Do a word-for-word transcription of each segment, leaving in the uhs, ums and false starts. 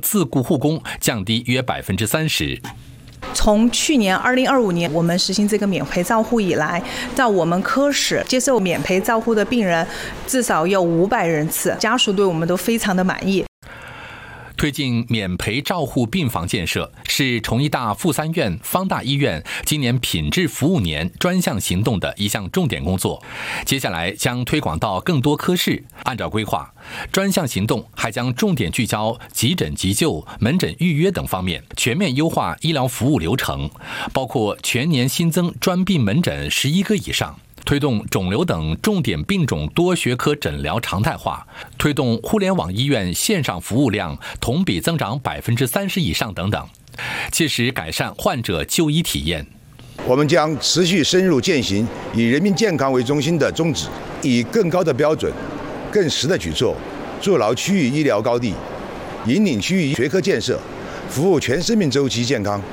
自雇护工降低约百分之三十。 从去年二零二五年我们实行这个免赔照护以来，到我们科室接受免赔照护的病人至少有五百人次，家属对我们都非常的满意。 推进免赔照护病房建设是崇医大附三院方大医院今年品质服务年专项行动的一项重点工作，接下来将推广到更多科室。按照规划，专项行动还将重点聚焦急诊急救、门诊预约等方面，全面优化医疗服务流程，包括全年新增专病门诊十一个以上，推动肿瘤等重点病种多学科诊疗常态化，推动互联网医院线上服务量同比增长百分之三十以上等等，切实改善患者就医体验。 我们将持续深入践行以人民健康为中心的宗旨，以更高的标准、更实的举措，筑牢区域医疗高地，引领区域学科建设，服务全生命周期健康。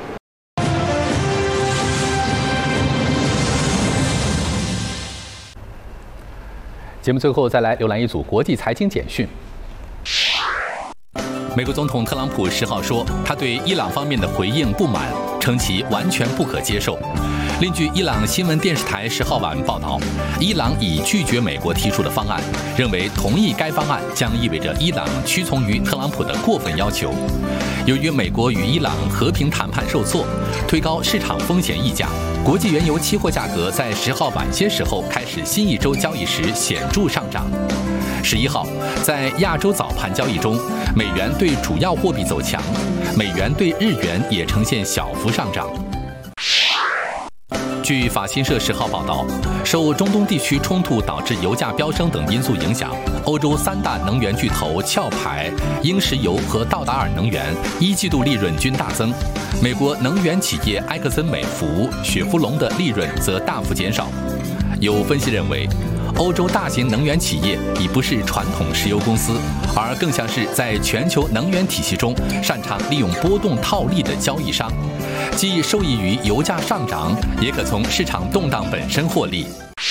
节目最后再来浏览一组国际财经简讯。美国总统特朗普十号说，他对伊朗方面的回应不满，称其完全不可接受。另据伊朗新闻电视台十号晚报道，伊朗已拒绝美国提出的方案，认为同意该方案将意味着伊朗屈从于特朗普的过分要求。由于美国与伊朗和平谈判受挫，推高市场风险溢价，国际原油期货价格在十号晚些时候开始新一周交易时显著上涨。十一号，在亚洲早盘交易中，美元对主要货币走强，美元对日元也呈现小幅上涨。据法新社十号报道，受中东地区冲突导致油价飙升等因素影响，欧洲三大能源巨头壳牌、英石油和道达尔能源一季度利润均大增。美国能源企业埃克森美孚、雪佛龙的利润则大幅减少。有分析认为，欧洲大型能源企业已不是传统石油公司，而更像是在全球能源体系中擅长利用波动套利的交易商，既受益于油价上涨，也可从市场动荡本身获利。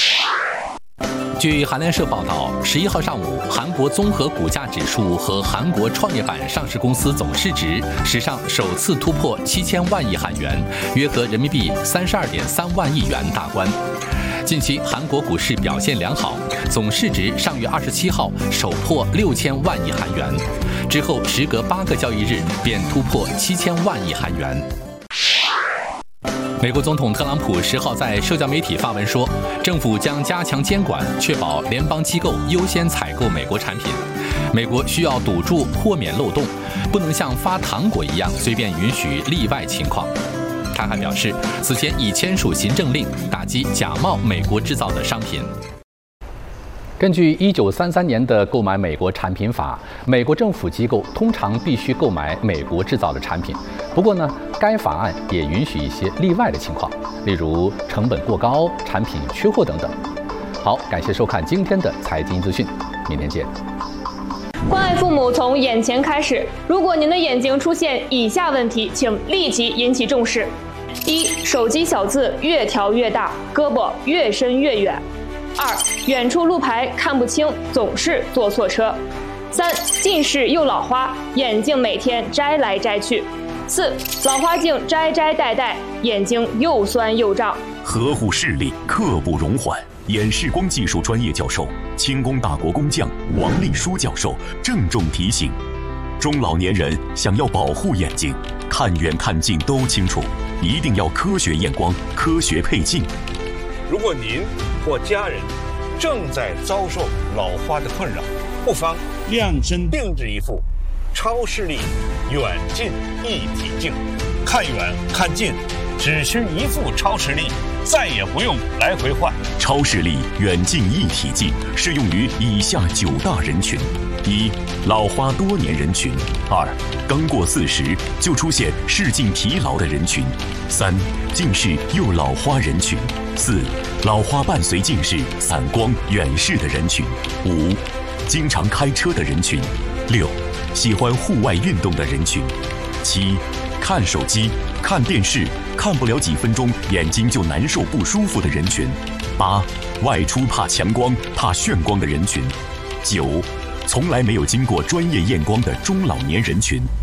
据韩联社报道，十一号上午，韩国综合股价指数和韩国创业板上市公司总市值史上首次突破七千万亿韩元，约合人民币三十二点三万亿元大关。近期韩国股市表现良好，总市值上月二十七号首破六千万亿韩元，之后时隔八个交易日便突破七千万亿韩元。美国总统特朗普十号在社交媒体发文说，政府将加强监管，确保联邦机构优先采购美国产品。美国需要堵住豁免漏洞，不能像发糖果一样随便允许例外情况。他还表示，此前已签署行政令，打击假冒美国制造的商品。根据一九三三年的购买美国产品法，美国政府机构通常必须购买美国制造的产品。不过呢，该法案也允许一些例外的情况，例如成本过高、产品缺货等等。好，感谢收看今天的财经资讯，明天见。 关爱父母从眼前开始。如果您的眼睛出现以下问题，请立即引起重视：一、手机小字越调越大，胳膊越伸越远；二、远处路牌看不清，总是坐错车；三、近视又老花，眼镜每天摘来摘去；四、老花镜摘摘戴戴，眼睛又酸又胀。 呵护视力，刻不容缓。眼视光技术专业教授、清宫大国工匠王立书教授郑重提醒：中老年人想要保护眼睛，看远看近都清楚，一定要科学验光、科学配镜。 如果您或家人正在遭受老花的困扰，不妨量身定制一副超视力远近一体镜，看远看近只需一副超视力，再也不用来回换。 超视力远近一体镜适用于以下九大人群：一、老花多年人群；二、刚过四十就出现视镜疲劳的人群；三、近视又老花人群；四、老花伴随近视、散光、远视的人群；五、经常开车的人群；六、喜欢户外运动的人群；七、看手机、看电视看不了几分钟眼睛就难受不舒服的人群；八、外出怕强光、怕眩光的人群；九、从来没有经过专业验光的中老年人群。